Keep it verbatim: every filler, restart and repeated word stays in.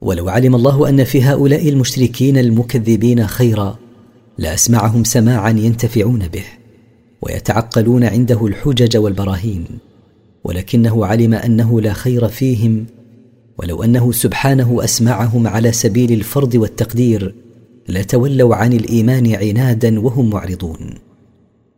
ولو علم الله أن في هؤلاء المشركين المكذبين خيرا لأسمعهم سماعا ينتفعون به ويتعقلون عنده الحجج والبراهين، ولكنه علم أنه لا خير فيهم، ولو أنه سبحانه أسمعهم على سبيل الفرض والتقدير لتولوا عن الإيمان عنادا وهم معرضون.